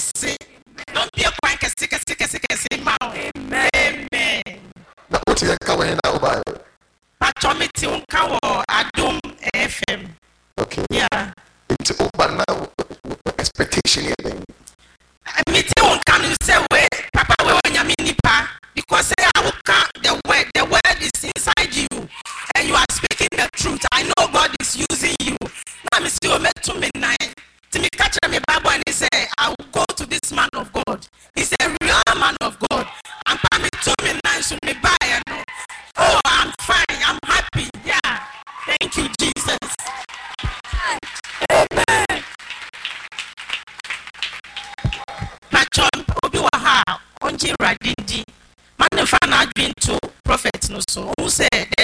say, don't be a quite a sick, amen. Now, what is your cover in our Bible? Patromity on cover, Adum FM. Okay. Yeah. It's open now. Expectation. I meet you on come and say, wait, Papa, where you mean, because I will count the word is inside you, and you are speaking the truth. I know God is using you. Now, Mr. Omet to me nine. To me catch me Bible and he say, I will go to this man of God. He's a real man of God. And coming to me nine to me buy and oh, I'm fine, I'm happy. Yeah. Thank you, Jesus. Amen. Machon Obiwaha Onji Radindi. Man if I'm not been to prophet no so who said